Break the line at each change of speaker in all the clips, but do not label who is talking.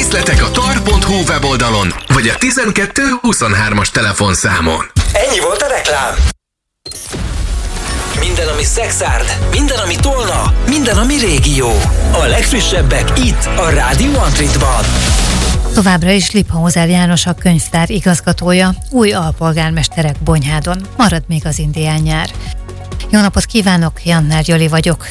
Részletek a tar.hu weboldalon, vagy a 12 23-as telefonszámon.
Ennyi volt a reklám. Minden, ami Szexárd, minden, ami Tolna, minden, ami régió. A legfrissebbek itt, a Rádió Antritban.
Továbbra is Liphauser János a könyvtár igazgatója, új alpolgármesterek Bonyhádon. Marad még az indián nyár. Jó napot kívánok, Jannár Gyoli vagyok.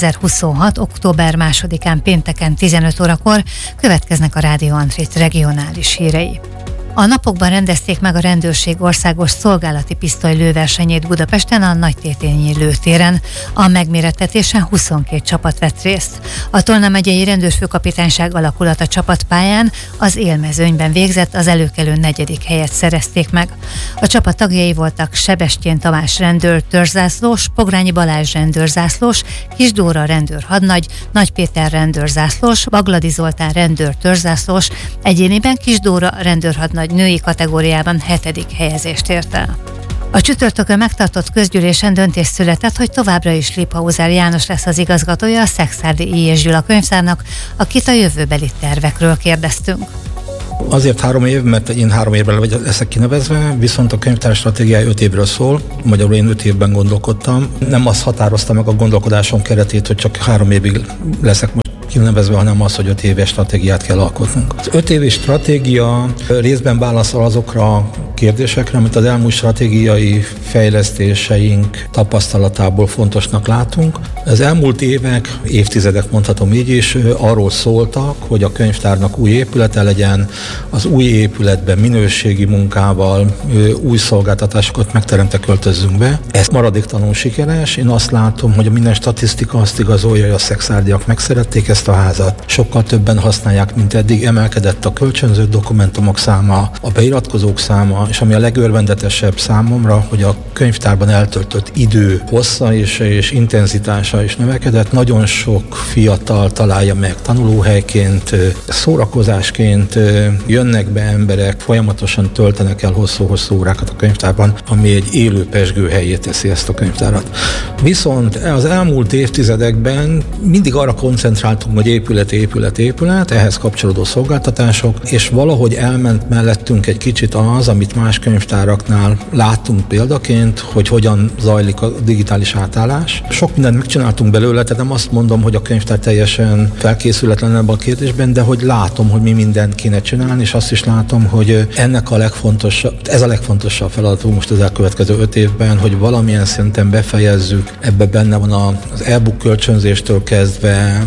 2026. október 2-án pénteken 15 órakor következnek a Rádió Antrit regionális hírei. A napokban rendezték meg a rendőrség országos szolgálati pisztoly lőversenyét Budapesten a Nagytétényi lőtéren. A megmérettetésen 22 csapat vett részt. A Tolna megyei rendőrfőkapitányság alakulat a csapatpályán az élmezőnyben végzett, az előkelő 4. helyet szerezték meg. A csapat tagjai voltak Sebestyén Tamás rendőr törzsászlós, Pogrányi Balázs rendőrzászlós, Kis Dóra rendőrhadnagy, Nagy Péter rendőrzászlós, Bagladi Zoltán rendőr törzsászlós, egyéniben Kis Dóra rendőrhadnagy női kategóriában 7. helyezést ért el. A csütörtökön megtartott közgyűlésen döntés született, hogy továbbra is Liphauser János lesz az igazgatója a Szekszárdi I. Gyula könyvtárnak, akit a jövőbeli tervekről kérdeztünk.
Azért 3 év, mert én 3 évre leszek kinevezve, viszont a könyvtár stratégiája 5 évről szól, magyarul én 5 évben gondolkodtam. Nem azt határozta meg a gondolkodásom keretét, hogy csak 3 évig leszek most kinevezve, hanem az, hogy 5 éves stratégiát kell alkotnunk. Az 5 éves stratégia részben válaszol azokra a kérdésekre, amit az elmúlt stratégiai fejlesztéseink tapasztalatából fontosnak látunk. Az elmúlt évek, évtizedek mondhatom így is, arról szóltak, hogy a könyvtárnak új épülete legyen, az új épületben minőségi munkával, új szolgáltatásokat megteremtve költözzünk be. Ez maradéktalanul sikeres. Én azt látom, hogy a minden statisztika azt igazolja, hogy a szekszárdiak megszerették ezt a házat. Sokkal többen használják, mint eddig. Emelkedett a kölcsönzött dokumentumok száma, a beiratkozók száma, és ami a legörvendetesebb számomra, hogy a könyvtárban eltöltött idő hossza és intenzitása is növekedett. Nagyon sok fiatal találja meg tanulóhelyként, szórakozásként, jönnek be emberek, folyamatosan töltenek el hosszú-hosszú órákat a könyvtárban, ami egy élő pezsgőhelyé teszi ezt a könyvtárat. Viszont az elmúlt évtizedekben mindig arra koncentráltunk, hogy épület, ehhez kapcsolódó szolgáltatások, és valahogy elment mellettünk egy kicsit az, amit más könyvtáraknál láttunk példaként, hogy hogyan zajlik a digitális átállás. Sok mindent megcsináltunk belőle, tehát nem azt mondom, hogy a könyvtár teljesen felkészületlen ebben a kérdésben, de hogy látom, hogy mi mindent kéne csinálni, és azt is látom, hogy ennek ez a legfontosabb feladatunk most az elkövetkező 5 évben, hogy valamilyen szinten befejezzük, ebbe benne van az e-book kölcsönzéstől kezdve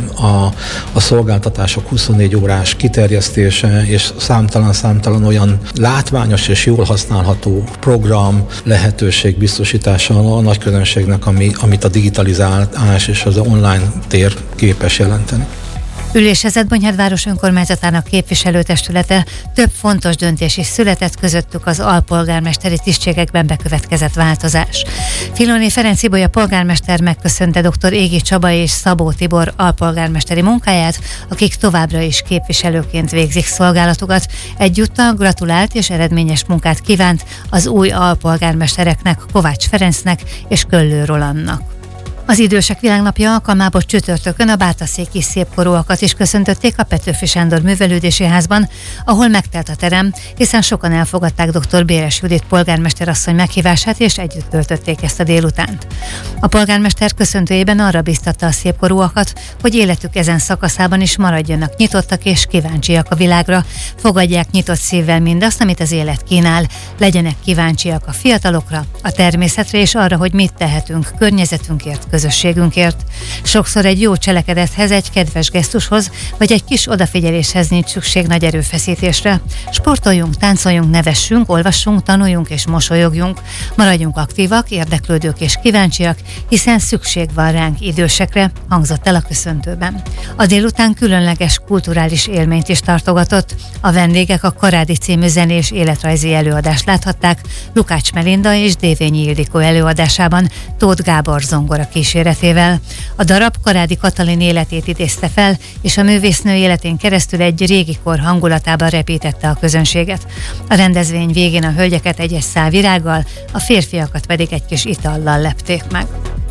a szolgáltatások 24 órás kiterjesztése, és számtalan olyan látványos és jól használható program, lehetőség biztosítása a nagy közönségnek, amit a digitalizálás és az online tér képes jelenteni.
Ülésezett Bonyhád város önkormányzatának képviselőtestülete, több fontos döntés is született, közöttük az alpolgármesteri tisztségekben bekövetkezett változás. Filoni Ferenc Ibolya polgármester megköszönte dr. Égi Csaba és Szabó Tibor alpolgármesteri munkáját, akik továbbra is képviselőként végzik szolgálatukat. Egyúttal gratulált és eredményes munkát kívánt az új alpolgármestereknek, Kovács Ferencnek és Köllő Rolandnak. Az Idősek Világnapja alkalmából csütörtökön a bátaszéki szépkorúakat is köszöntötték a Petőfi Sándor Művelődési Házban, ahol megtelt a terem, hiszen sokan elfogadták dr. Béres Judit polgármesterasszony meghívását, és együtt töltötték ezt a délutánt. A polgármester köszöntőjében arra biztatta a szépkorúakat, hogy életük ezen szakaszában is maradjanak nyitottak és kíváncsiak a világra, fogadják nyitott szívvel mindazt, amit az élet kínál, legyenek kíváncsiak a fiatalokra, a természetre és arra, hogy mit tehetünk környezetünkért, közösségünkért. Sokszor egy jó cselekedethez, egy kedves gesztushoz, vagy egy kis odafigyeléshez nincs szükség nagy erőfeszítésre. Sportoljunk, táncoljunk, nevessünk, olvassunk, tanuljunk és mosolyogjunk. Maradjunk aktívak, érdeklődők és kíváncsiak, hiszen szükség van ránk idősekre, hangzott el a köszöntőben. A délután különleges kulturális élményt is tartogatott. A vendégek a Karádi című zenés életrajzi előadást láthatták, Lukács Melinda és Dévényi Ildikó előadásában Tóth Gábor zongora kíséretével. A darab Karádi Katalin életét idézte fel, és a művésznő életén keresztül egy régi kor hangulatában repítette a közönséget. A rendezvény végén a hölgyeket egy szál virággal, a férfiakat pedig egy kis itallal lepték meg.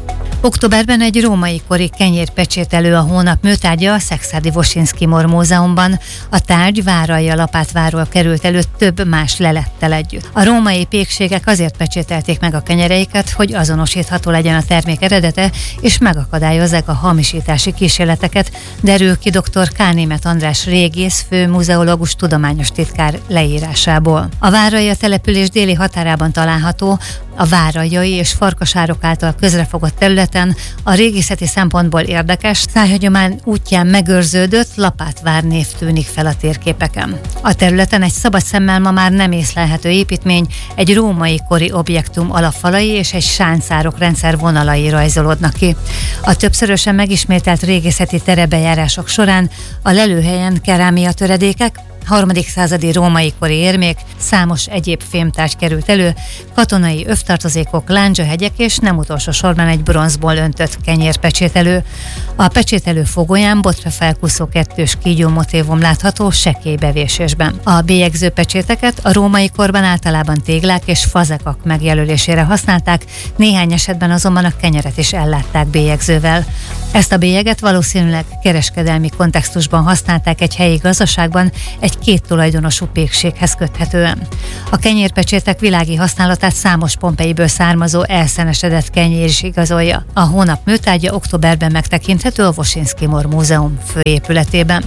Októberben egy római kori kenyérpecsételő a hónap műtárgya a Szekszárdi Woszyński-Mor Múzeumban. A tárgy Váralja Lapátváról került elő több más lelettel együtt. A római pékségek azért pecsételték meg a kenyereiket, hogy azonosítható legyen a termék eredete, és megakadályozzák a hamisítási kísérleteket, derül ki dr. K. Németh András régész, főmuzeológus tudományos titkár leírásából. A Váralja település déli határában található, a váraljai és farkasárok által közrefogott területen a régészeti szempontból érdekes, szájhagyomány útján megőrződött Lapátvár név tűnik fel a térképeken. A területen egy szabad szemmel ma már nem észlelhető építmény, egy római kori objektum alapfalai és egy sáncárok rendszer vonalai rajzolódnak ki. A többszörösen megismételt régészeti terebejárások során a lelőhelyen kerámia töredékek, 3. századi római kori érmék, számos egyéb fémtárgy került elő, katonai övtartozékok, lándzsahegyek és nem utolsó sorban egy bronzból öntött kenyérpecsételő. A pecsételő fogolyán botra felkúszó kettős kígyó motívum látható sekély bevésésben. A bélyegző pecséteket a római korban általában téglák és fazekak megjelölésére használták, néhány esetben azonban a kenyeret is ellátták bélyegzővel. Ezt a bélyeget valószínűleg kereskedelmi kontextusban használták egy helyi gazdaságban, egy két tulajdonosú pékséghez köthetően. A kenyérpecsétek világi használatát számos Pompeiből származó elszenesedett kenyér is igazolja. A hónap műtárgya októberben megtekinthető a Woszyński-Mor Múzeum főépületében.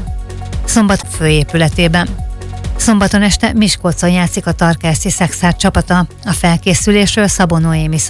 Szombaton este Miskolcon játszik a Tarkelszi Szekszárd csapata. A felkészülésről Szabó Noémi